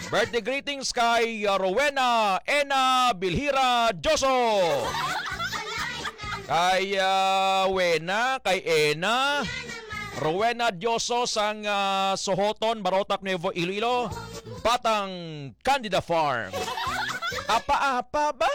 Birthday greetings kay Rowena Ena Bilhira Joso. Kay Wena, kay Ena, Rowena Dioso sang Sohoton, Barotac, Nuevo Iloilo, Batang Candida Farm. Apa-apa ba?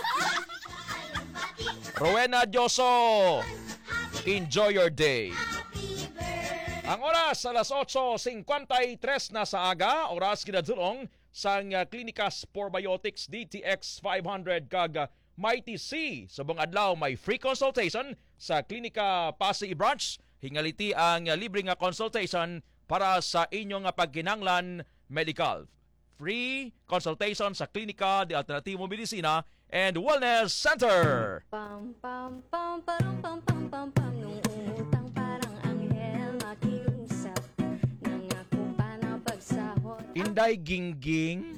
Rowena Dioso, enjoy your day. Ang oras alas 8:53 na sa aga, oras kinadulong sang Klinikas Probiotics DTX 500 kag Mighty C. Subong adlaw may free consultation sa Klinika Pasay Branch. Hingaliti ang libre nga consultation para sa inyong pagkinanglan medical. Free consultation sa Klinika de Alternativo Medicina and Wellness Center. Pam pam pam parang pam pam pam pam nung umutang parang anghel makiusap nangako pa na pagsahod. Inday Gingging.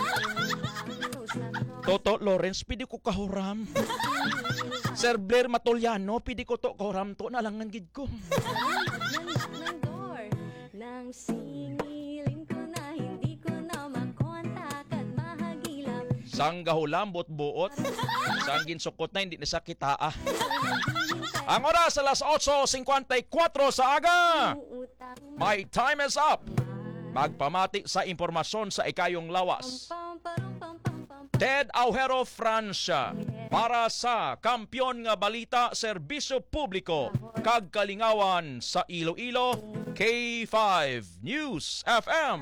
Toto Lawrence, pidi ko kahuram. Sir Blair Matuliano, pidi ko to kahuram to nalangan gid ko. Ng door nang singilin ko na hindi ko na makontak at mahagilap. Sang gahulambot buot, sang ginsukot na hindi na sa kitaa. Ang oras alas 8:54 sa aga. My time is up. Magpamati sa impormasyon sa ikayong lawas. Ted Aujero Francia para sa Kampiyon nga Balita Serbisyo Publiko kag Kalingawan sa Iloilo, K5 News FM.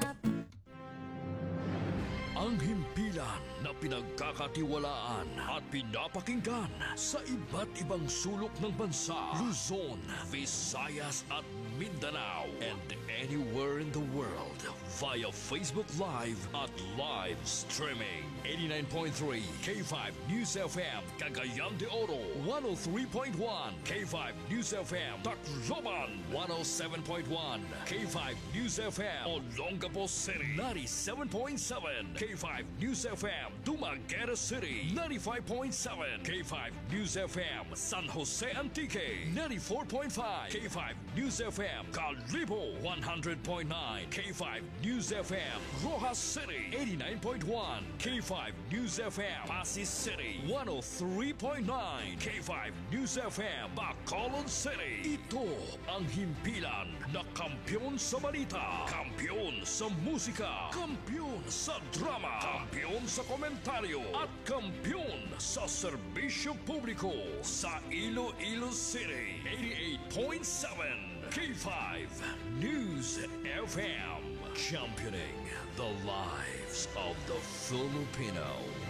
Ang himpilan na pinagkakatiwalaan at pinapakinggan sa iba't ibang sulok ng bansa, Luzon, Visayas at Mindanao, and anywhere in the world via Facebook Live at live streaming. 89.3 K5 News FM, Cagayan de Oro, 103.1 K5 News FM, Tacloban, 107.1 K5 News FM, Olongapo City, 97.7 K5 News FM, Dumaguete City, 95.7 K5 News FM, San Jose Antique, 94.5 K5 News FM, Calibo, 100.9 K5 News FM, Rojas City, 89.1 K5 News FM, Pasig City, 103.9 K5 News FM, Bacolod City. Ito ang himpilan na kampiyon sa balita, kampiyon sa musika, kampiyon sa drama, kampiyon sa komentaryo, at kampiyon sa serbisyo publiko sa Iloilo City. 88.7 K5 News FM, championing the lives of the Filipino.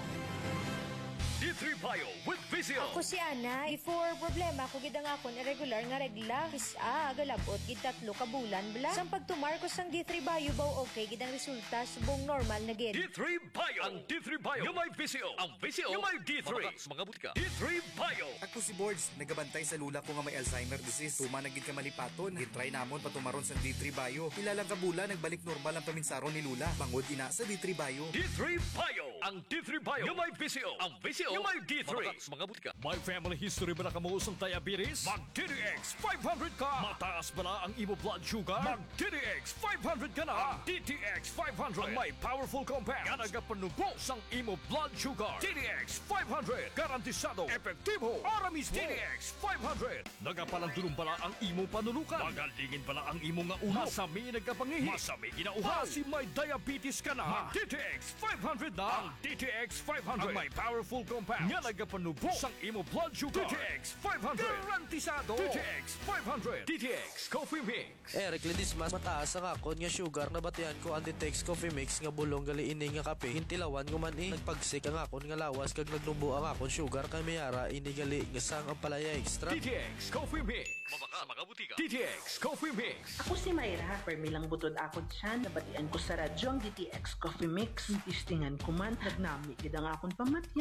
D3 Bio with Vizio. Ako si Ana. Before problema ko gid ang akon irregular nga regla. Isa galabot gid 3 ka bulan bla. Sang pagtumar ko sang D3 Bio baw okay gid ang resulta subong normal na gid. D3 Bio. Ang D3 Bio yung may Vizio. Ang Vizio yung may D3. Mga butika. D3 Bio. Ako si Boards, nagabantay sa lula ko nga may Alzheimer disease. Tuma na gid ka malipaton. Gitry namon patumaron sa D3 Bio. Ilalang kabula nagbalik normal ang paminsaron ni lula. Bangod ina sa D3 Bio. D3 Bio. Ang D3 Bio yung may Vizio. Ang Vizio yung may D3. Mga butika. May family history ba na kamuusang diabetes? Mag-DTX 500 ka. Mataas ba na ang imo blood sugar? Mag-DTX 500 ka na. Ang DTX 500 ang may powerful compounds nga nagapanubos ang imo blood sugar. DTX 500 garantisado, epektibo, para mismo. DTX 500 nagapalandulong pala ang imo panulukan. Magalingin pala ang imo nga ulo. Masami nagkapangihi. Masami ginauhaw. Kasi may diabetes ka na. DTX 500 na. Ang DTX 500 ang may powerful compounds nga nagapanubos ang imo blood sugar. DTX 500 garantisado. DTX 500. DTX Coffee Mix. Eric Lindis mas mataas ang akon nga sugar na batian ko ang Ditex Coffee Mix nga bulong gali ini nga kape hintilawan ko man nagpagsik ang akon nga lawas kag nagnumbo ang akon sugar kay mayara ini gali nga sang ang palaya extra. DTX Coffee Mix. Mabaka mga butika. DTX Coffee Mix. Ako si Mayra, permilang butod ako dyan, nabatian ko sa radyo ang DTX Coffee Mix. Istingan ko man, nagnami gid ang akong pamatyal, regular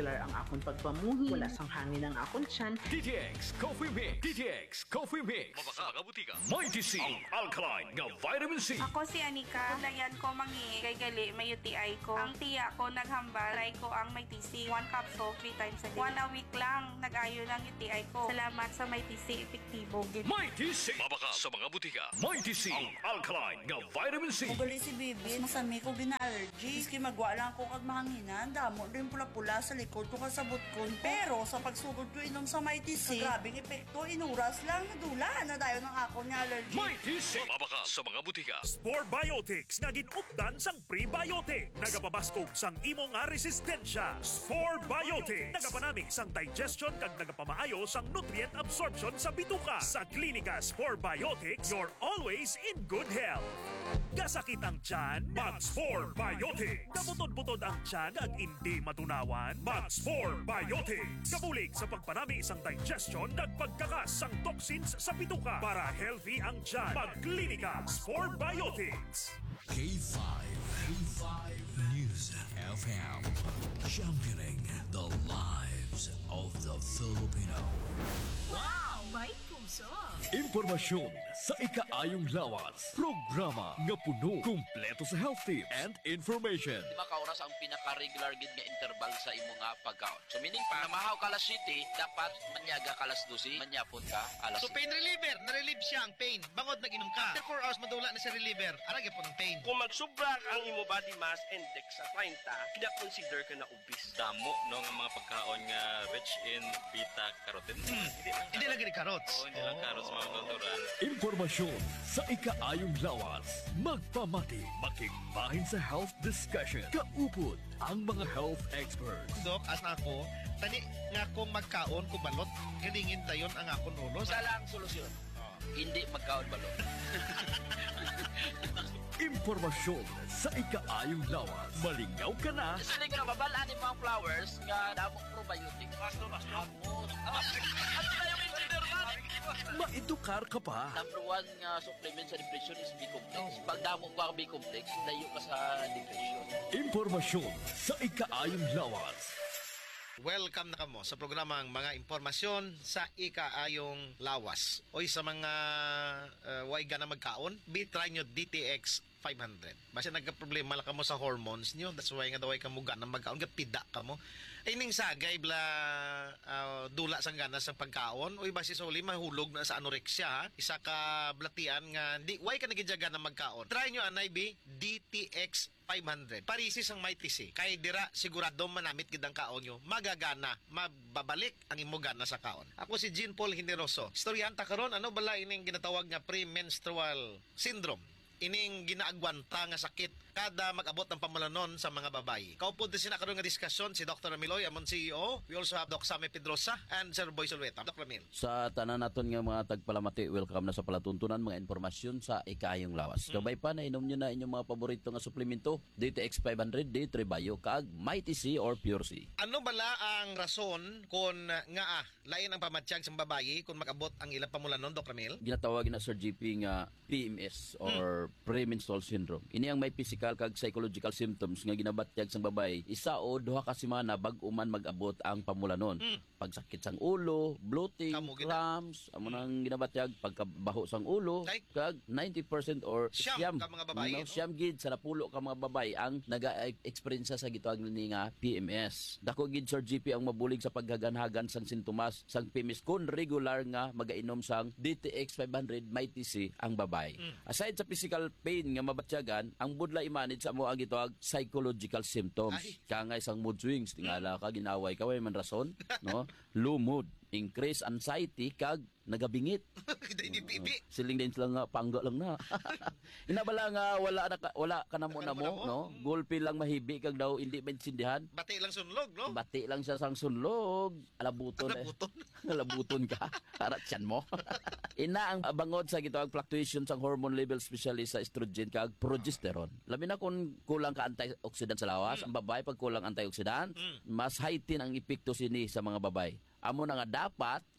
regular ang akong pagpamuhi, wala sang hangin ang akong tiyan. DTX Coffee Mix. DTX Coffee Mix. Mabaka mga butika. Mighty C. Ang alkaline nga vitamin C. Ako si Anika. Layan ko mangi kay gali may UTI ko. Ang tiya ko naghambal. Try ko ang may TC. 1 capsule 3 times a day. 1 a week lang nag-ayo ng UTI ko. Salamat sa may TC. Epektibo. Mighty C. Mabaka sa mga butika. Mighty C. Ang alkaline nga vitamin C. Ugali si Bibi, masami ko gina-allergy. Iski magwa lang ko kag mahanginan, damo din pula-pula sa likod ko kasabot ko. Pero sa pagsugod ko inom sa Mighty C, grabing epekto, inuras lang, nadula na dayo ng ako niya allergy. Mighty C. Mabaka sa mga butika. Spore Biotics nga ginupdan sang prebiotic. Nagapabaskog sang imo nga resistensya. Spore Biotics. Nagapanami sang digestion kag nagapamaayo sang nutrient absorption sa bituka. Sa klinika Spore Biotics, you're always in good health. Gasakit ang tiyan, Mag-Spore Biotics. Kabutod-butod ang tiyan ag hindi matunawan, Mag-Spore Biotics. Kabulig sa pagpanami isang digestion at pagkakas sang toxins sa bituka para healthy ang tiyan. Magklinika Spore Biotics. K5. K5 News FM. Championing the lives of the Filipino. Wow! May puso! Impormasyon sa ikaayong lawas. Programa nga puno, kumpleto sa health tips and information. Makauras ang pinaka-regular gid nga interval sa imo nga pagkaon. So meaning pa, namahaw ka alas 7, dapat manyaga ka alas 12, manyapon ka alas 7. So pain reliever, na-relieve siya ang pain. Bangod nag-inom ka. After 4 hours madula na si reliever. Aragay po ng pain. Kung magsubra ang imo body mass index sa 30, kina-consider ka na obese. Damo no nga mga pagkaon nga rich in beta-carotene. Hindi lang gini carrots. Oo, hindi lang carrots mga natural. Impormasyon sa ikaayong lawas. Magpamati, makigbahin sa health discussion. Kaupod ang mga health experts. Dok, as na ako, tani nga kung magkaon ko balot, galingin tayon ang akong ulo. Isa lang ang solusyon. Hindi magkaon balot. Impormasyon sa ikaayong lawas. Malingaw ka na. Sili ka na babalaan yung mga flowers nga damok probiotic. Basto. Ano na yung engineer man? Maedukar ka pa. Number 1 nga supplement sa depression is B-complex. Pag damok ka B-complex, layo ka sa depression. Impormasyon sa ikaayong lawas. Welcome na kamo sa programang mga impormasyon sa ikaayong lawas. Oy sa mga waiga na magkaon, try nyo DTX 500. Basta nagka-problema lang kamo sa hormones nyo, that's why nga daway kamo gana magkaon, pida kamo. Ay ning sagay bla dula sang ganas sa pagkaon. Oy basi soli mahulog na sa anorexia ha. Isa ka blatian nga di why ka nagidyaga na magkaon. Try nyo anay DTX 500. Parisis ang Mighty C. Kay dira sigurado manamit gid ang kaon nyo. Magagana, mababalik ang imo gana sa kaon. Ako si Jean Paul Generoso. Istoryahan ta karon ano bala ining ginatawag nga premenstrual syndrome. Ining ginaagwanta nga sakit kada mag-abot ng pamulanon sa mga babae. Kaupo din sinakaroon nga diskusyon si Dr. Ramiloy, amon CEO. We also have Doc Sammy Pedrosa and Sir Boy Solweta. Dr. Ramil. Sa tanan naton nga mga tagpalamati, welcome na sa palatuntunan mga informasyon sa ikaayong lawas. Kabay pa na inom nyo na inyong mga paborito nga suplemento, DTX 500, D3 Bio, kag Mighty C or Pure C. Ano bala ang rason kung nga lain ang pamatsyag sa babae kung mag-abot ang ilang pamulanon, Dr. Ramil? Ginatawag na Sir GP nga PMS or premenstrual syndrome. Ini ang may physical kag psychological symptoms nga ginabatyag sang babae. Isa o duha ka semana bag-o man mag-abot ang pamulanon. Pagsakit sang ulo, bloating, cramps, amo nang ginabatyag pagkabaho sang ulo, kag 90% or siyam ka mga babae. Siyam gid sa napulo ka mga babae ang naga-experience sa gitawag ni nga PMS. Dako gid Sir GP ang mabulig sa paghaganhagan sang sintomas sang PMS kun regular nga magainom sang DTX 500 Mighty C ang babae. Aside sa physical pain nga mabatyagan, ang budla imanid sa mo ang gitawag psychological symptoms. Kangay sang mood swings, tingala ka ginaway ka way man rason, no? Low mood, increase anxiety kag nagabingit. Siling din sila nga pangga lang na. Inabala nga wala ka na mo no? Gulpi lang mahibi kag daw hindi maintindihan. Bati lang sunlog, no? Bati lang siya sang sunlog. Alabuton. Alabuton ka. Para tiyan mo. Ina ang bangod sa gitawag fluctuation sang hormone level especially sa estrogen kag progesterone. Labi na kung kulang ka antioxidant sa lawas, ang babae pag kulang antioxidant, mas heighten ang epekto sini sa mga babae. Amo na nga dapat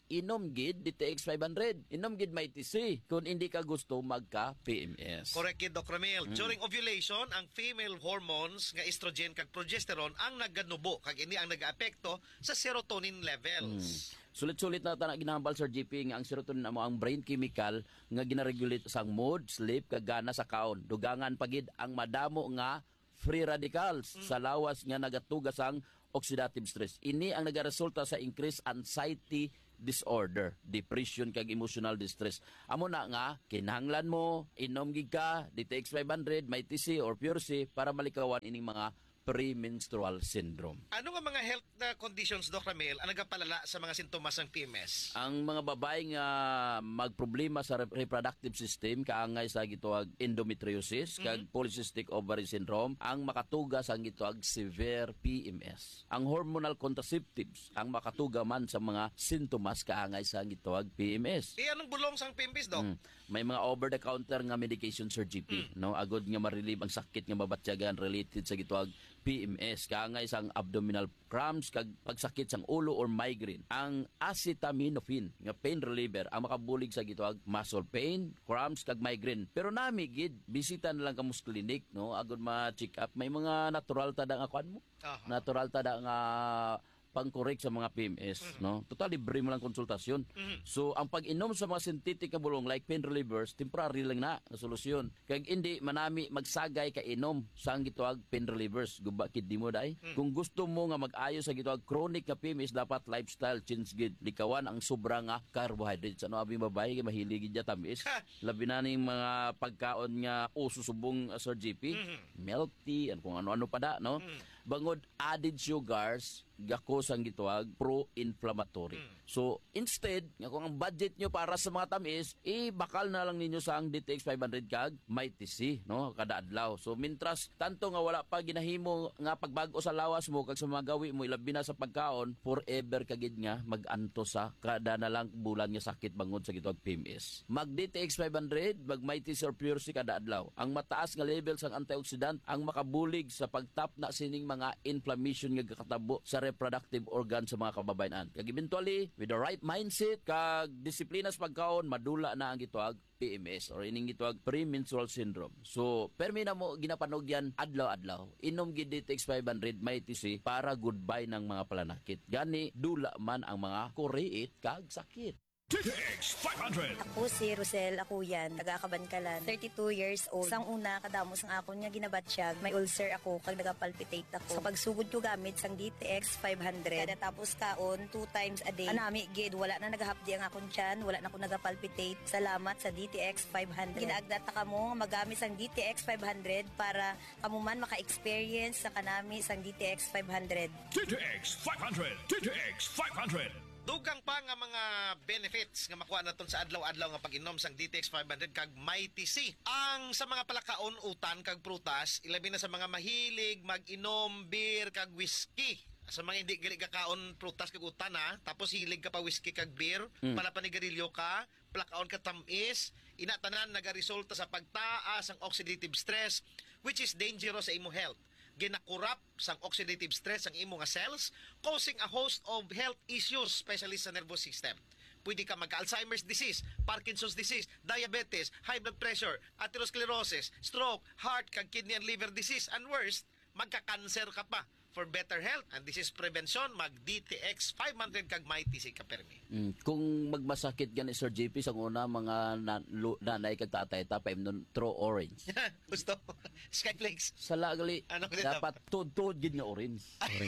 inom gid DTX 500, inom gid may TC kung hindi ka gusto magka PMS. Correct kid, Doc Ramil. During ovulation, ang female hormones nga estrogen kag progesterone ang naganubo kag ini ang nagaapekto sa serotonin levels. Sulit-sulit na tanak ginahambal Sir GP nga ang serotonin amo ang brain chemical nga ginaregulate sang mood, sleep kag gana sa kaon. Dugangan pagid ang madamo nga free radicals sa lawas nga nagatugas ang oxidative stress. Ini ang nagaresulta sa increased anxiety disorder, depression kag emotional distress. Amo na nga kinahanglan mo inom gid ka DTX 500, may TC or Pure C para malikawan ining mga premenstrual syndrome. Ano nga mga health conditions, Doc Ramil, ang nagapalala sa mga sintomas ng PMS? Ang mga babae nga magproblema sa reproductive system kaangay sa gituag endometriosis kag polycystic ovary syndrome ang makatuga sa gituag severe PMS. Ang hormonal contraceptives ang makatuga man sa mga sintomas kaangay sa gituag PMS. Anong bulong sang PMS, Doc? May mga over-the-counter nga medication, Sir GP, no? Agod nga ma-relieve ang sakit nga mabatyagan related sa gituag PMS, kaangay sang abdominal cramps kag pagsakit sang ulo or migraine. Ang acetaminophen nga pain reliever ang makabulig sa gituag muscle pain, cramps kag migraine. Pero nami gid bisita na lang kamus clinic, no? Agod ma-check up. May mga natural tada nga kuan mo. Natural tada nga pang-correct sa mga PMS, no? Total libre mo lang konsultasyon. So ang pag-inom sa mga synthetic nga bulong like pain relievers, temporary lang na solusyon. Kag hindi manami magsagay ka inom sa ang gituag pain relievers. Guba kid di mo dai. Kung gusto mo nga mag-ayo sa gituag chronic nga PMS, dapat lifestyle change gid. Likawan ang sobra nga carbohydrates. Ano abi babae kay mahilig gid tamis. Labi na ning mga pagkaon nga ususubong Sir GP, milk tea, kung ano-ano pa da, no? Bangod added sugars, gako sang gituag pro-inflammatory. So instead nga kung ang budget nyo para sa mga tamis, bakal na lang ninyo sa ang DTX 500 kag may TC, no, kada adlaw. So mintras tanto nga wala pa ginahimo nga pagbago sa lawas mo kag sa mga gawi mo ilabi na sa pagkaon, forever kagid nga maganto sa kada na lang bulan nga sakit bangod sa gituag PMS. Mag DTX 500, mag may TC or Pure C kada adlaw. Ang mataas nga level sang antioxidant ang makabulig sa pagtap na sining mga inflammation nga kakatabo sa reproductive organ sa mga kababayan. Kag eventually with the right mindset kag disiplina sa pagkaon, madula na ang gituag PMS or ining gituag premenstrual syndrome. So permi na mo ginapanog yan adlaw-adlaw. Inom gid DTX 500 may TC para goodbye ng mga palanakit. Gani dula man ang mga kuriit kag sakit. DTX 500. Ako si Rosel Akuyan, taga-Kabankalan, 32 years old. Sang una, kadamos ang akon nga ginabatsyag, may ulcer ako, kag nagapalpitate ako. Sa pagsugod ko gamit sang DTX 500, tapos kaon, 2 times a day. Anami, gid, wala na nagahapdi ang akon tiyan, wala na ako nagapalpitate. Salamat sa DTX 500. Ginaagdata ka mo, magamit sang DTX 500 para kamuman maka-experience sa kanami sang DTX 500. DTX 500. DTX 500. Dugang pa nga mga benefits nga makuha naton sa adlaw-adlaw nga pag-inom sang DTX 500 kag may TC. Ang sa mga palakaon utan kag prutas, ilabi na sa mga mahilig mag-inom beer kag whiskey. Sa mga hindi gali kakaon prutas kag utan tapos hilig ka pa whiskey kag beer, pala panigarilyo ka, plakaon ka tamis, inatanan nagaresulta sa pagtaas ang oxidative stress which is dangerous sa imo health. Ginakurap sang oxidative stress ang imo nga cells, causing a host of health issues, especially sa nervous system. Pwede ka magka-Alzheimer's disease, Parkinson's disease, diabetes, high blood pressure, atherosclerosis, stroke, heart, kag kidney and liver disease, and worst, magka-cancer ka pa. For better health, and this is prevention, mag DTX 500 kag may TC ka permi. Kung magmasakit gani Sir JP sa una mga nanay kag tatay tapay nun throw orange. Gusto Skyflakes. Sa lagali dapat tuod gid nga orange.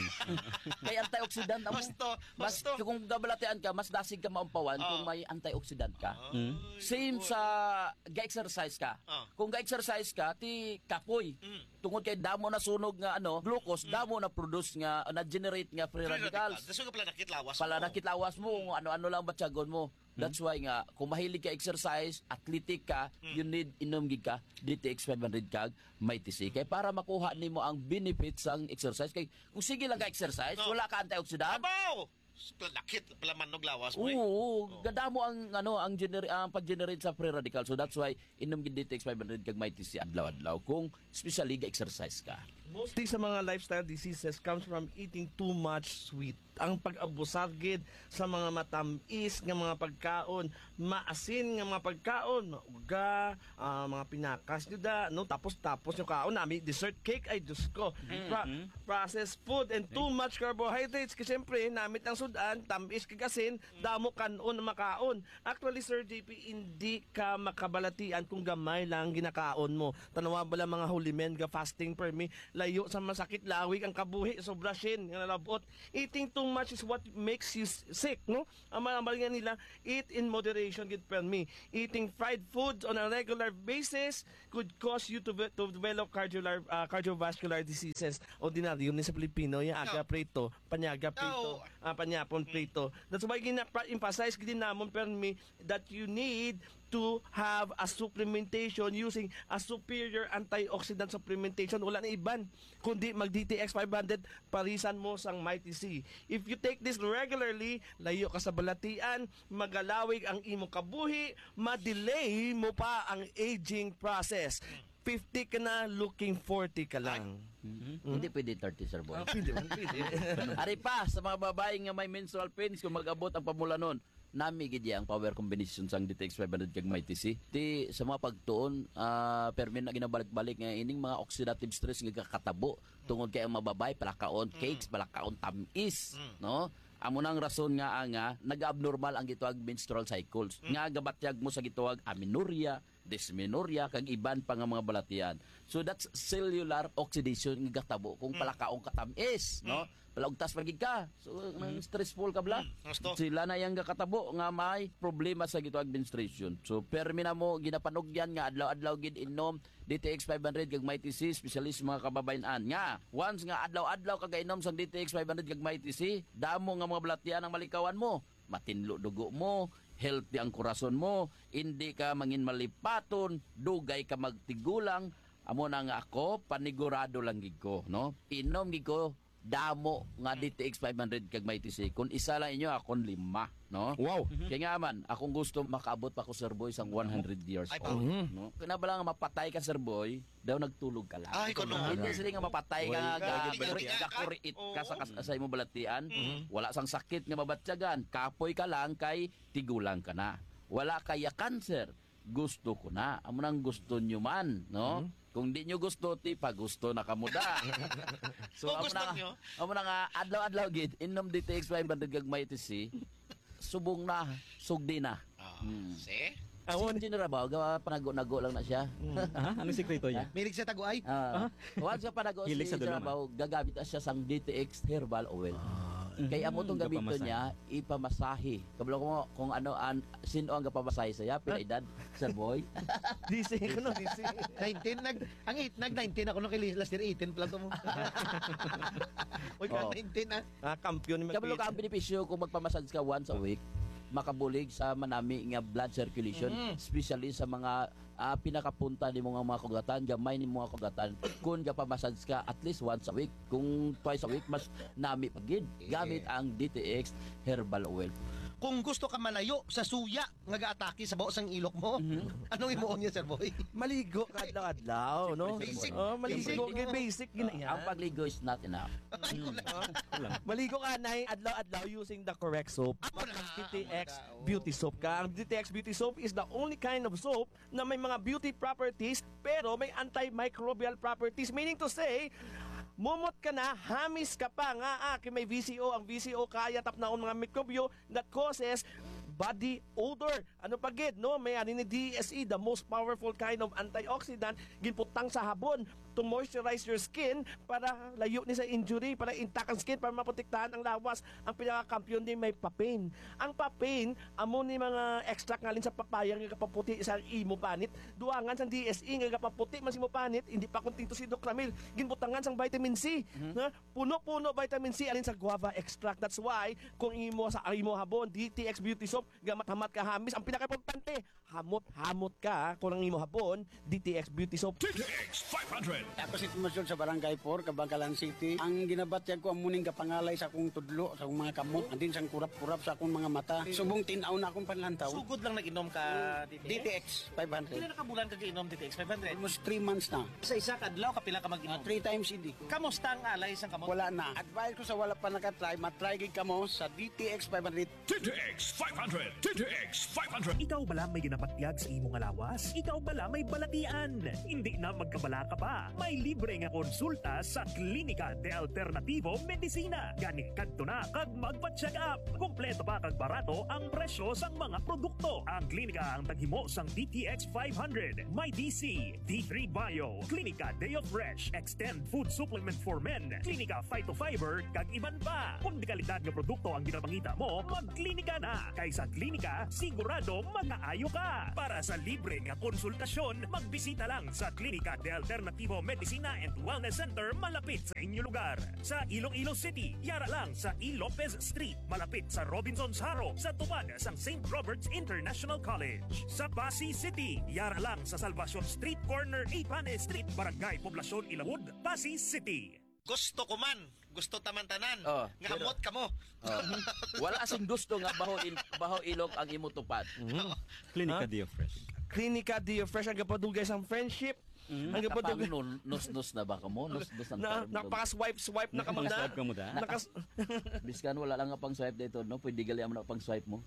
Kay antioxidant amo. Mas kung gabalatean ka mas dasig ka maumpawan kung may antioxidant ka. Same sa ga-exercise ka. Kung ga-exercise ka ti kapoy. Tungod kay damo na sunog nga glucose, damo na produce nga na-generate nga free radicals. Daso nga planakit lawas mo. Palanakit lawas mo, kung ano-ano lang batyagon mo. That's why nga, kung mahilig ka exercise, athletic ka, you need inom gid ka DTX 500 kag may TC. Kaya para makuha nimo ang benefits sa exercise. Kay kung sige lang ka exercise, wala ka antioxidant. Abaw! lakit palaman og lawas boy. Oo, gadamo ang pag-generate sa free radical. So that's why inom gid DTX 500 kag may TC adlaw-adlaw kung especially ga-exercise ka. Mostly sa mga lifestyle diseases comes from eating too much sweet. Ang pag-abusar gid sa mga matamis nga mga pagkaon, maasin nga mga pagkaon, mauga, mga pinakas juda, no, tapos yung kaon nami dessert cake ay Diyos ko. Processed food and too much carbohydrates kasi syempre namit ang sudan, tamis kag asin, damo kanon ang makaon. Actually Sir JP, hindi ka makabalatian kung gamay lang ginakaon mo. Tanawa bala mga holy men ga fasting per me, layo sa masakit lawig ang kabuhi sobra shin nga nalabot. Eating too much is what makes you sick, no? Ang mga nila, eat in moderation gid per me. Eating fried foods on a regular basis could cause you to develop cardiovascular diseases. Ordinaryo ni sa Pilipino yung aga prito, panyaga prito, panyapon prito. That's why gina-emphasize gid namon per me that you need to have a supplementation using a superior antioxidant supplementation. Wala na iban kundi mag DTX 500 parisan mo sang Mighty C. If you take this regularly, layo ka sa balatian, magalawig ang imong kabuhi, ma-delay mo pa ang aging process. 50 ka na, looking 40 ka lang. Hindi pwede 30, Sir Boy. Pwede. Ari pa, sa mga babae nga may menstrual pains, kung mag-abot ang pamulanon, nami gid ang power combination sang DTX 500 kag may TC. Ti sa mga pagtuon permin na ginabalik-balik nga ining mga oxidative stress nga kakatabo tungod kay ang mababay palakaon cakes, palakaon tamis, no? Amo nang rason nga nag-abnormal ang gituag menstrual cycles. Nga gabatyag mo sa gituag amenorrhea, dysmenorrhea kag iban pa nga mga balatian. So that's cellular oxidation nga gatabo kung palakaon katamis, no? Palagtas pagig ka. So stressful ka bla. Sila na yang katabo nga may problema sa gituag menstruation. So permi na mo ginapanugyan nga adlaw-adlaw gid inom DTX 500 kag may TC, specialist mga kababayan nga. Once nga adlaw-adlaw ka gainom sa DTX 500 kag may TC, damo nga mga balatian ang malikawan mo. Matinlo dugo mo, healthy ang kurason mo, hindi ka mangin malipaton, dugay ka magtigulang. Amo na nga ako, panigurado lang gid ko, no? Inom gid ko damo nga DTX 500 kag may TC. Kung isa lang inyo, akong 5, no? Wow. Kaya nga man, akong gusto makaabot pa ko, Sir Boy, sang 100 years old. No? Kaya ba lang mapatay ka, Sir Boy, daw nagtulog ka lang. Hindi sila nga mapatay ka nga, gakuriit ka sa imo balatian. Wala sang sakit nga mabatyagan. Kapoy ka lang kay tigulang ka na. Wala kaya cancer. Gusto ko na. Amo nang gusto nyo man, no? Kung di nyo gusto, pa gusto na kamuda. So, amo na nga, adlaw-adlaw gid, inom DTX 500 kag may TC, subong na, sugdi na. See? Awon din ra ba gawa panago-nago lang na siya. Ano sikreto niya? Milig sa taguay. Once sa panago Hilig sa siya ba gagamit siya sang DTX herbal oil. Kaya amo tong gamito niya ipamasahe. Kabalo ko kung ano sino ang gapamasahe saya pila edad, Sir Boy. DC ko no, DC. 19 nag-19 ako no kay last year 18 pala to mo. Oy, 19 kampiyon ni Kabalo ka ang benepisyo kung magpamassage ka once a week, makabulig sa manami nga blood circulation, especially sa mga pinakapunta ni mga kugatan, gamay ni mga kugatan. Kung gapamassage ka at least once a week, kung twice a week, mas nami pagid gamit ang DTX herbal oil. Kung gusto ka malayo sa suya nga gaatake sa baos ang ilok mo, anong imuon niya, Sir Boy? Maligo kadlaw-adlaw, no? Basic. Maligo basic ginaya. Ang pagligo is not enough. Maligo ka na adlaw-adlaw using the correct soap. DTX Beauty Soap ka. Ang DTX Beauty Soap is the only kind of soap na may mga beauty properties pero may antimicrobial properties. Meaning to say, mumot ka na, hamis ka pa nga may VCO. Ang VCO kaya tapnaon mga mikrobyo that causes body odor. Ano pagid, no? May ani ni DSE, the most powerful kind of antioxidant, ginputang sa habon to moisturize your skin para layo ni sa injury, para intact ang skin, para maprotektahan ang lawas. Ang pinaka-kampiyon din may papain. Ang papain, amo ni mga extract ngalin sa papaya nga kapaputi sa imo panit. Duangan sa DSE nga kapaputi man si mo panit, hindi pa kontento si Doc Ramil. Ginbutangan sang vitamin C. Na puno-puno vitamin C alin sa guava extract. That's why kung imo sa imo habon, DTX Beauty Soap, gamat-hamat ka hamis, ang pinaka-importante, hamot-hamot ka kung ang imo habon, DTX Beauty Soap. DTX 500 Ako si Tumasyon sa Barangay 4, Kabangkalan City. Ang ginabatyag ko ang muning kapangalay sa akong tudlo, sa akong mga kamot, andin sang kurap-kurap sa akong mga mata. Subong tinaw na akong panlantaw. Sugod lang nag-inom ka DTX 500. Pila na kabulan ka inom DTX 500? Almost 3 months na. Sa isa kadlaw kapila ka mag-inom? 3 times hindi. Kamusta ang alay sa kamot? Wala na. Advice ko sa wala pa nakatry, matry gid kamo sa DTX 500. DTX 500! DTX 500! Ikaw bala may ginapatyag sa imong alawas? Ikaw bala may balatian? Hindi na magkabala ka pa. May libre nga konsulta sa Klinika de Alternativo Medicina. Gani kadto na kag magpa-check up. Kompleto pa kag barato ang presyo sang mga produkto. Ang klinika ang taghimo sang DTX 500, may DC, D3 Bio, Klinika Deo Fresh, Extend Food Supplement for Men, Klinika Phytofiber, kag iban pa. Kung di kalidad nga produkto ang ginapangita mo, magklinika na. Kaysa klinika, sigurado mag-aayo ka. Para sa libre nga konsultasyon, magbisita lang sa Klinika de Alternativo Medicina and Wellness Center malapit sa inyong lugar. Sa Iloilo City, yara lang sa E. Lopez Street, malapit sa Robinson's Haro, sa tupad sang St. Robert's International College. Sa Pasig City, yara lang sa Salvacion Street, corner Ipane Street, Barangay Poblacion, Ilawod, Pasig City. Gusto ko man, gusto taman-tanan, nga pero- amot ka mo. Wala asing gusto nga baho ilok ang imo tupad. Klinika Dio Fresh. Klinika Dio Fresh ang kapadugay sang friendship. Ang kapadugay. Nus na ba ka mo? Nus Na nakapaka-swipe na ka magda. Swipe ka mo da. Biskan wala lang nga pang swipe dito, no? Pwede gali mo na pang swipe mo.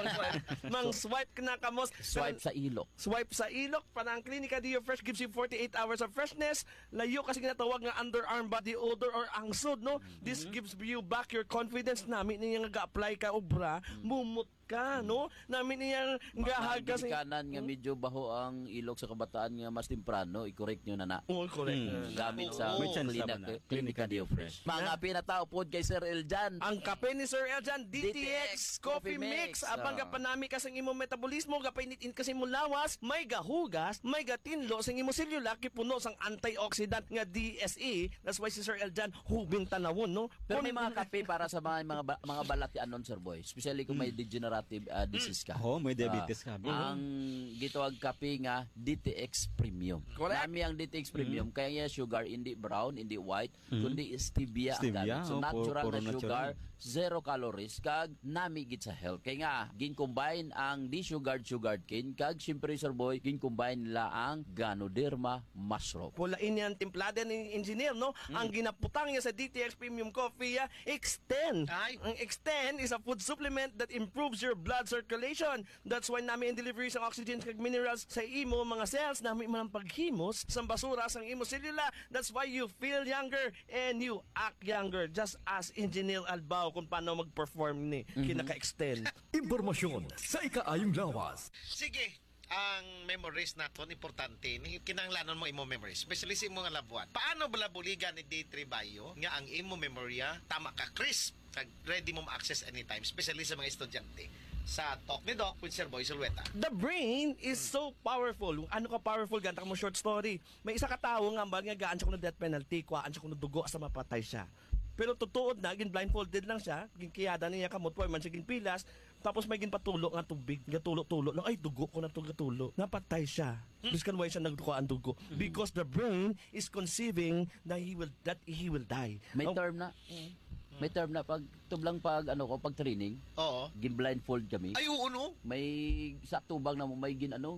Mang swipe ka na ka mo. Swipe sa ilok. Swipe sa ilok. Parang Klinika Dio Fresh gives you 48 hours of freshness. Layo kasi ginatawag nga underarm body odor or angsod, no? This gives you back your confidence. Namin niya nga ga-apply ka obra, mumut ka, no? Namin niya nga kasi kanan nga medyo baho ang ilok sa kabataan nga mas temprano, i-correct nyo na na. Oo, correct. Gamit sa May chance naman na. Klinika Dio Fresh. Mga pinatao po kay Sir Eljan. ang kape ni Sir Eljan, DTX Coffee Mix. Abang gapanami ka sa imong metabolismo, gapainitin kasi mo lawas, may gahugas, may gatinlo sa imong selula, kipuno sang antioxidant nga DSE. That's why si Sir Eljan hubing tanawon, no? Pero may mga kape para sa mga balat anon, Sir Boy. Especially kung may degenerative disease ka. Oh, may diabetes ka. Ang gitawag kape nga DTX Premium. Correct. Nami ang DTX Premium kaya niya sugar hindi brown, hindi white, kundi stevia ang Stevia, gamit. So natural puro na sugar, natural. 0 calories kag nami gid sa health. Kaya nga gin-combine ang di-sugared cane kag syempre, Sir Boy, gin-combine nila ang Ganoderma mushroom. Pulain niya ang timplada ni engineer, no? Ang ginaputang niya sa DTX Premium Coffee, Extend. Ang Extend is a food supplement that improves your blood circulation. That's why namin delivery sa oxygen kag minerals sa imo mga cells, namin man ang paghimos sa basura sa imo selula. That's why you feel younger and you act younger. Just as Engineer Albao kung paano mag-perform ni kinaka-extend. Impormasyon sa ikaayong lawas. Sige, ang memories naton importante ni kinahanglanon mo imo memories, especially sa imo nga labuan. Paano bala buligan ni D3 Bio nga ang imo memorya tama ka crisp kag ready mo ma-access anytime, especially sa mga estudyante. Sa Talk ni Doc with Sir Boy Sulweta. The brain is so powerful. Ano ka powerful? Ganta mo short story. May isa ka tao nga ba nga gaan siya kung death penalty, kuhaan siya kung dugo sa mapatay siya. Pero totoo na, gin blindfolded lang siya, gin kiyada niya kamot po, man siya gin pilas, tapos may gin patulo nga tubig, gatulo-tulo lang, ay dugo ko na gatulo. Napatay siya. Biskan why siya nagduko ang dugo. Because the brain is conceiving that he will die. May term na. May term na pag tublang pag training. Oo. Gin blindfold kami. Ay oo no. May sa tubang na mo may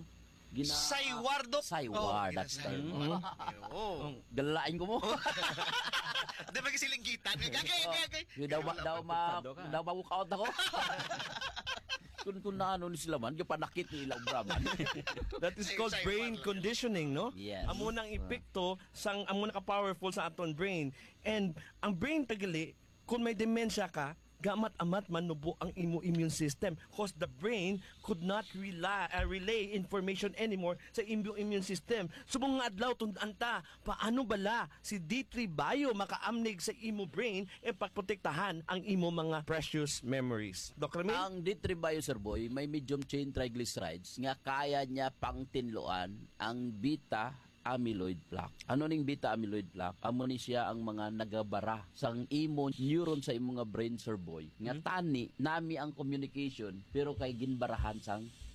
Saywar, Dok. Saywar, that's the term. Galain ko mo. Di ba kasilinggitan? Daw ma-walkout ako. Kung na ni sila man, yung panakit ni ilang Brahman. That is called brain conditioning, no? Yes. Amo nang epekto sang amo na ka-powerful sa aton brain. And ang brain tagali, kung may demensya ka, gamat-amat manubo ang immune system because the brain could not relay information anymore sa immune system. Subong nga adlaw tundanta, paano bala si D3 Bio makaamnig sa imo brain e pagprotektahan ang imo mga precious memories. Dr. Ramil? Ang D3 Bio, Sir Boy, may medium chain triglycerides nga kaya niya pang tinloan ang beta amyloid plaque. Ano ning beta amyloid plaque? Amo ni siya ang mga nagabara sang imo neuron sa imo nga brain, Sir Boy. Nga tani nami ang communication pero kay ginbarahan sang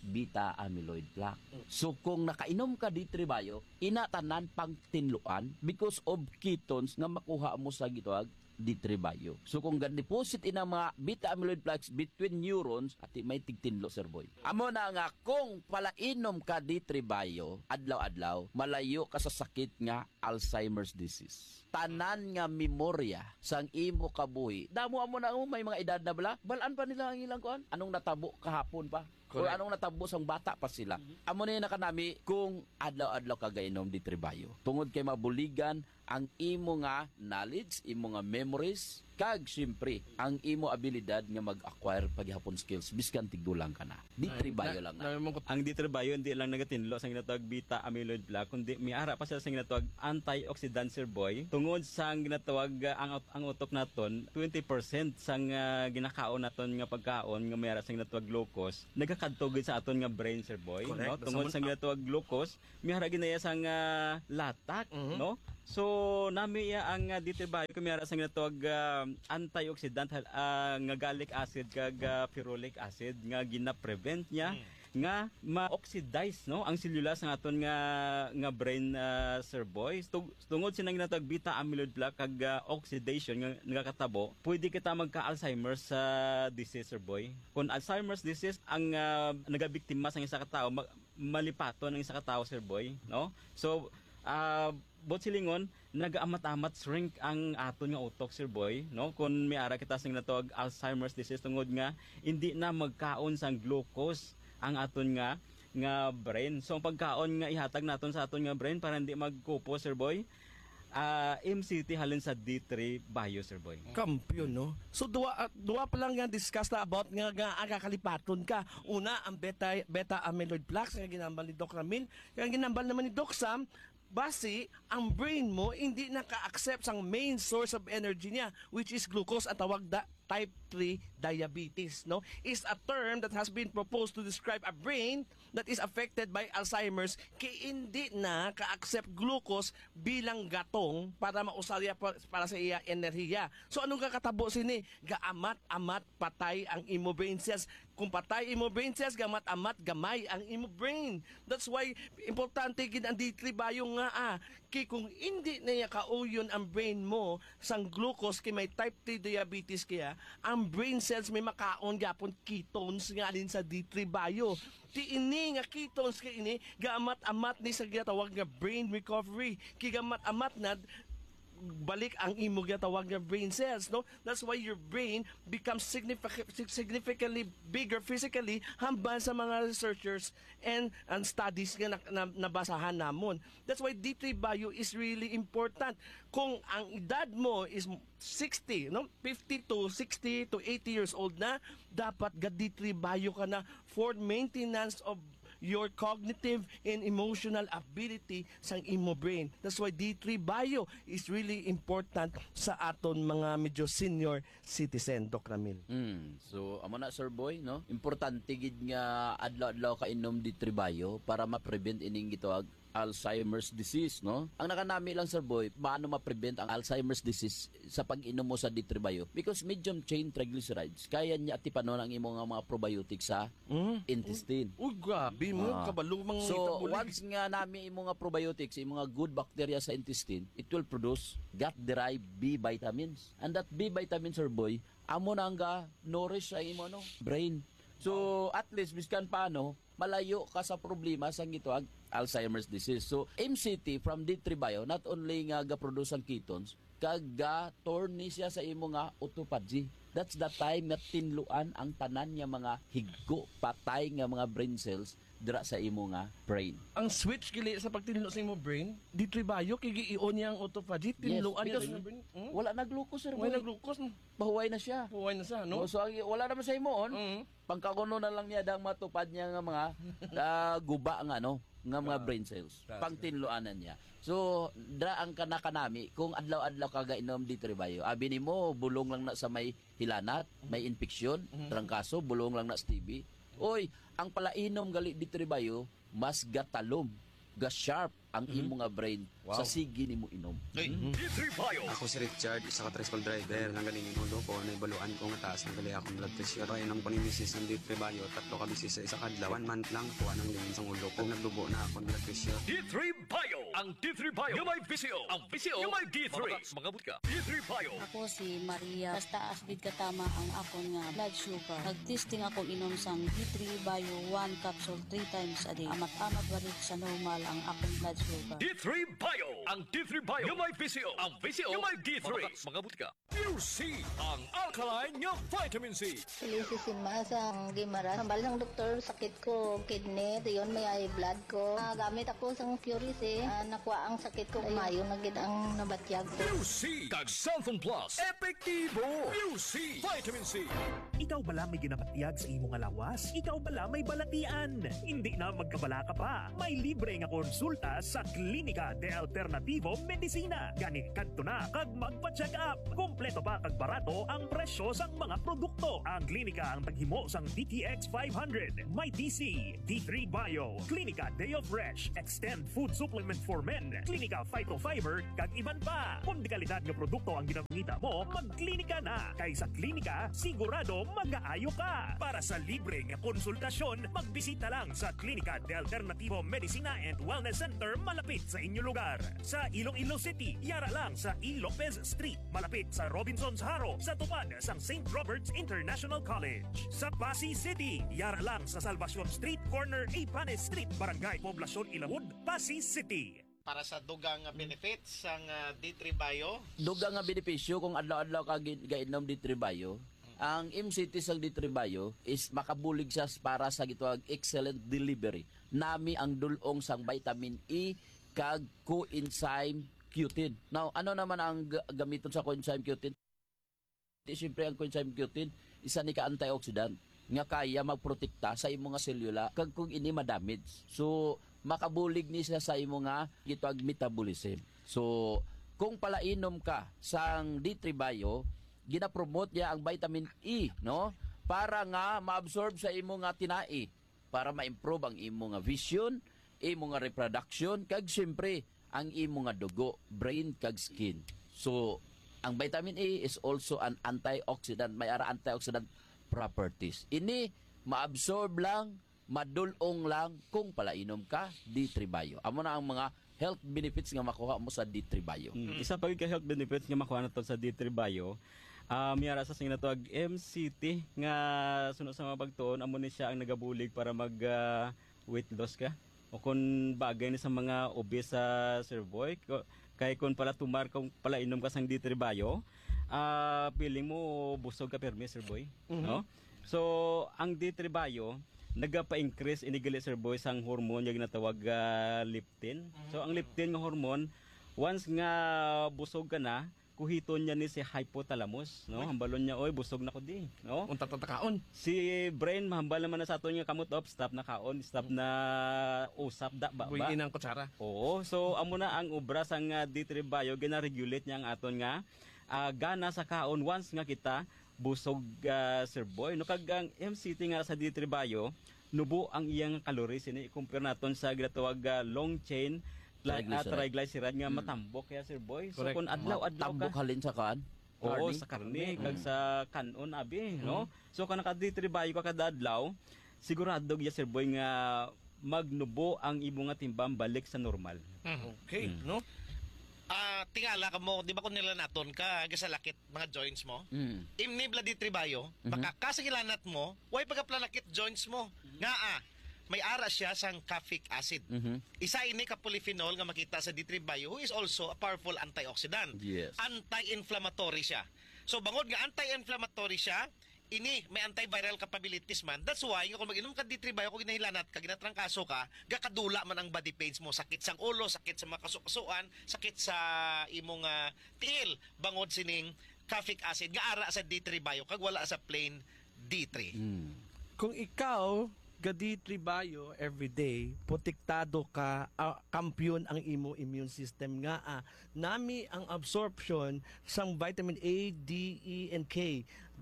beta amyloid plaque. So kung nakainom ka D3 Bio, inatanan pang tinluan because of ketones nga makuha mo sa gitawag D3 Bio. So kung gan-deposit ina mga beta amyloid plaques between neurons at may tigtinlo, Sir Boy. Amo na nga kung palainom ka D3 Bio adlaw-adlaw, malayo ka sa sakit nga Alzheimer's disease. Tanan nga memorya sang imo kabuhi. Damo amo na may mga edad na bala, balaan pa nila ang ilang kuan. Anong natabo kahapon pa? O anong natabo sang bata pa sila. Amo na yung nakanami kung adlaw-adlaw ka gainom D3 Bio. Tungod kay mabuligan ang imo nga knowledge, imo nga memories, kag siyempre ang imo abilidad nga mag-acquire paghihapon skills biskan tigdulang ka na. D3 Bio lang na. Ang D3 Bio hindi lang nagatinlo sa ginatawag beta amyloid plaque kundi miara pa sila sa ginatawag antioxidant, Sir Boy. Tungod sa ginatawag ang utok naton 20% sang ginakaon naton nga pagkaon nga miara sa ginatawag glucose nagakadtog sa aton nga brain, Sir Boy, no? Tungod sa ginatawag glucose miara ginaya sang latak, no? So nami ang D3 Bio kumiyara sa ginatawag antioxidant nga gallic acid kag ferulic acid nga gina-prevent niya nga ma-oxidize, no, ang selula sa aton nga brain, Sir Boy. Tungod sa ginatawag beta amyloid plaque kag oxidation nga nagakatabo, pwede kita magka-Alzheimer's disease, Sir Boy. Kung Alzheimer's disease ang nagabiktima sa isa ka tawo, malipaton ang isa ka tawo, Sir Boy, no? So bot silingon nagaamat-amat shrink ang aton nga utok, Sir Boy, no? Kung may ara kita sing natawag Alzheimer's disease tungod nga hindi na magkaon sang glucose ang aton nga brain. So ang pagkaon nga ihatag naton sa aton nga brain para hindi magkupo, Sir Boy, MCT halin sa D3 Bio, Sir Boy. Kampiyon, no? So duwa pa lang nga discuss na about nga agakalipaton ka. Una, ang beta amyloid plaques nga ginambal ni Doc Ramil, nga ginambal naman ni Doc Sam. Base, ang brain mo hindi naka-accept ang main source of energy niya, which is glucose at tawag type 3 diabetes, no? Is a term that has been proposed to describe a brain that is affected by Alzheimer's kay hindi na ka-accept glucose bilang gatong para mausarya para sa iya enerhiya. So anong kakatabo sini? Gaamat-amat patay ang imo brain cells. Kung patay imo brain cells, gamat-amat gamay ang imo brain. That's why importante gid ang D3 Bio nga kay kung hindi na ya kauyon ang brain mo sang glucose kay may type 3 diabetes kaya ang brain cells may makaon gapon ketones nga alin sa D3 Bio. Ti ini nga ketones kay ini gamat-amat ni sa ginatawag nga brain recovery. Kay gamat-amat na balik ang imo ginatawag nga brain cells, no? That's why your brain becomes significantly bigger physically hambal sa mga researchers and studies nga nabasahan namon. That's why D3 Bio is really important. Kung ang edad mo is 60, no? 50 to 60 to 80 years old na, dapat ga D3 Bio ka na for maintenance of your cognitive and emotional ability sang imo brain. That's why D3 Bio is really important sa aton mga medyo senior citizen, Doc Ramil. So amo na, Sir Boy, no? Importante gid nga adlaw-adlaw ka inom D3 Bio para ma-prevent ining gitawag Alzheimer's disease, no? Ang nakanami lang, Sir Boy, paano ma-prevent ang Alzheimer's disease sa pag-inom mo sa D3 Bio? Because medium chain triglycerides, kaya niya tipanon ang imong mga probiotics sa intestine. Grabe mo, kabalo mga so, once nga nami imong mga probiotics, imong mga good bacteria sa intestine, it will produce gut-derived B vitamins. And that B vitamins, Sir Boy, amo na nga nourish sa imo brain. So, at least, biskan paano, malayo ka sa problema sa gitawag Alzheimer's disease. So, MCT from D3 Bio, not only nga ga-produce ang ketones, kaga-torni siya sa imo nga autophagy. That's the time na tinluan ang tanan nga mga higgo, patay nga mga brain cells dira sa imo nga brain. Ang switch kili sa pagtinlo sa imo brain, D3 Bio kigi i-on niya ang autophagy, tinluan niya ang brain. Wala na glucose, Sir Boy. Wala na glucose. Bahuway na siya. Bahuway na siya, no? So, wala naman sa imo pangkakuno na lang niya dang matupad niya nga mga guba nga nga mga brain cells. Pangtinluanan niya. So, dra ang kanakanami kung adlaw-adlaw ka gainom D3 Bio. Abi nimo bulong lang na sa may hilanat, may infeksyon, trangkaso, bulong lang na sa TB. Oy, ang palainom gali D3 Bio, mas gatalom, ga-sharp ang imo nga brain sa sige nimo inom. D3 Bio. Ako si Richard, isa ka tricycle driver. Nang galing inulo ko, naibaluan ko nga taas, nang gali akong blood pressure. Inom ko ni Mrs. ng D3 Bio, 3 ka bisis sa isa kadlaw. 1 month lang, kuha ng limin sa ulo ko. Nagdugo na ako ng blood pressure. D3 Bio. Ang D3 Bio yung may visio. Ang visio yung may D3. Magabot ka. D3 Bio. Ako si Maria. Basta asbid katama ang akon nga blood sugar. Nag-testing ako inom sang D3 Bio 1 capsule 3 times a day. Amat-amat balik sa normal ang akong blood sugar. D3 Bio. Ang D3 Bio yung may visio. Ang visio yung may D3. Magabot ka. Pure C. Ang alkaline nga vitamin C. Felicissima sa Guimaras. Hambal ng doktor, sakit ko, kidney. Yun, may high blood ko. Gamit ako sa Curis nakuha ang sakit ko. Mayo na gid ang nabatyag ko. Pure C. Kag Santhon Plus. Epektibo. Pure C. Vitamin C. Ikaw bala may ginapatiyag sa imong alawas? Ikaw bala may balatian? Hindi na magkabala ka pa. May libre nga konsulta sa Klinika de Alternativo Medicina. Gani kadto na kag magpa-check up. Kompleto pa kag barato ang presyo sang mga produkto. Ang klinika ang naghimo sang DTX 500, may DC, D3 Bio, Klinika Day of Fresh, Extend Food Supplement for Men, Klinika Phytofiber, kag iban pa. Kung di kalidad nga produkto ang ginamita mo, magklinika na. Kay sa klinika, sigurado mag-aayo ka. Para sa libre nga konsultasyon, magbisita lang sa Klinika de Alternativo Medicina and Wellness Center malapit sa inyong lugar. Sa Iloilo City, yara lang sa E. Lopez Street, malapit sa Robinson's Haro, sa tupad sang St. Robert's International College. Sa Pasig City, yara lang sa Salvacion Street, corner Ipanes Street, Barangay Poblacion Ilawod, Pasig City. Para sa dugang benefits sang D3 Bio. Dugang nga benepisyo kung adlaw-adlaw ka gainom D3 Bio. Ang MCT sang D3 Bio is makabulig siya para sa gitawag excellent delivery. Nami ang dulong sang vitamin E kag coenzyme Q10. Now, ano naman ang gamiton sa coenzyme Q10? Siyempre ang coenzyme Q10 isa ni ka antioxidant nga kaya magprotekta sa imong nga selula kag kung ini madamage. So makabulig ni siya sa imong nga gitawag metabolism. So kung palainom ka sang D3 Bio, gina-promote niya ang vitamin E, no? Para nga ma-absorb sa imong nga tinai, para ma-improve ang imong nga vision, imong nga reproduction, kag siyempre ang imong nga dugo, brain kag skin. So ang vitamin E is also an antioxidant, may ara antioxidant properties. Ini ma-absorb lang, madulong lang kung palainom ka D3 Bio. Amo na ang mga health benefits nga makuha mo sa D3 Bio. Isa pa ka health benefits nga makuha nato sa D3 Bio. Miyara sa sing natawag MCT nga sunod sa mga pagtuon amo ni siya ang nagabulig para mag weight loss ka. O kung bagay ni sa mga obese sa Sir Boy, kay kung pala tumar kung pala inom ka sang D3 Bio, feeling mo busog ka permi Sir Boy, no? So ang D3 Bio nagapa-increase inigali Sir Boy sang hormone nga ginatawag leptin. So ang leptin nga hormone once nga busog ka na, kuhiton niya ni si hypothalamus, no? Hambalon niya, oy, busog na ko di, no? Unta tatakaon. Si brain mahambal naman na sa aton nga kamot op, stop na kaon, stop na usap da ba. Buyin ang kutsara. Oo, so amo na ang obra sang D3 Bio gina-regulate niya ang aton nga gana sa kaon once nga kita busog Sir Boy. No kag ang MCT nga sa D3 Bio, nubo ang iyang calories ini i-compare naton sa ginatawag long chain triglyceride nga matambok kaya Sir Boy. So kung adlaw-adlaw ka tambok halin sa kan? Oo, sa karne kag sa kanon abi, no? So kana ka D3 Bio ka kada adlaw, sigurado ya Sir Boy nga magnubo ang imong nga timbang balik sa normal. Okay, no? Tingala ka mo, di ba kung nilanaton ka sa lakit mga joints mo? Imnibla D3 Bio, baka kasagilanat mo, way pagaplanakit joints mo. Nga may ara siya sang caffeic acid. Isa ini ka polyphenol nga makita sa D3 Bio who is also a powerful antioxidant. Yes. Anti-inflammatory siya. So bangod nga anti-inflammatory siya, ini may antiviral capabilities man. That's why kung mag-inom ka D3 Bio, kung ginahilanat ka, ginatrangkaso ka, gakadula man ang body pains mo. Sakit sang ulo, sakit sa mga kasukasuan, sakit sa imong tiil. Bangod sining caffeic acid nga ara sa D3 Bio kag wala sa plain D3. Kung ikaw ga D3 Bio everyday, protektado ka, kampiyon ang imo immune system nga nami ang absorption sang vitamin A, D, E, and K.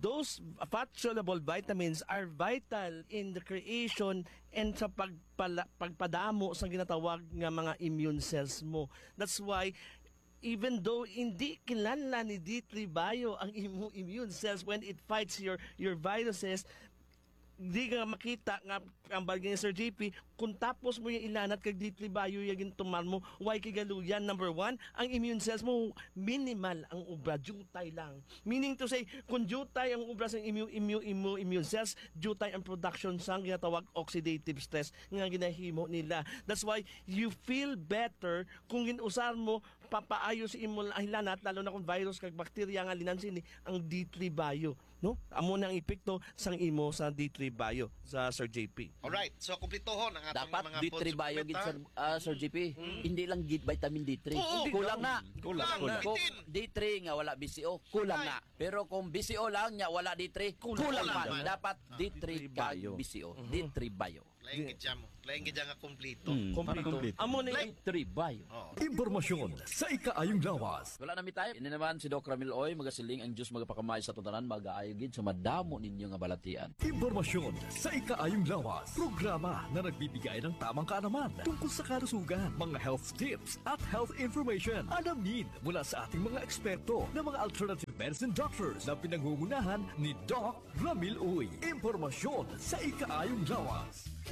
those fat-soluble vitamins are vital in the creation and sa pagpadamo sa ginatawag nga mga immune cells mo. That's why even though hindi kilala ni D3 Bio ang immune cells when it fights your viruses, di ka makita nga ang bagay ni Sir JP kung tapos mo yung ilanat kag D3 Bio yung tumal mo, why kigaluyan? Number 1, ang immune cells mo minimal ang ubra, jutay lang. Meaning to say, kung jutay ang ubra sa immune cells, jutay ang production sang ginatawag oxidative stress nga ginahimo nila. That's why you feel better kung ginusar mo papaayo sa imong ilanat, lalo na kung virus kag bakterya nga linansin ang D3 Bio. No? Amo nang epekto sang imo sa D3 Bio sa Sir JP. Alright, so kumplituhon ang atong dapat mga D3 food Bio gid supplement, Sir JP. Hindi lang gid vitamin D3. Oo, Kulang na. kulang. Kung D3 nga wala BCO, kulang na. Pero kung BCO lang nya wala D3, kulang pa. Dapat D3 Bio BCO. D3 Bio. Laing gid mo. Laing gid nga kompleto. Kompleto. Amo na D3 Bio. Impormasyon sa ikaayong lawas. Wala na mi tayo. Ini naman si Doc Ramil Oy magasiling ang Diyos magapakamay sa tutanan mag-aayo gid so madamo ninyo nga balatian. Impormasyon sa ikaayong lawas. Programa na nagbibigay ng tamang kaalaman tungkol sa kalusugan, mga health tips at health information. Alamin mula sa ating mga eksperto na mga alternative medicine doctors na pinangungunahan ni Doc Ramil Uy. Impormasyon sa ikaayong lawas.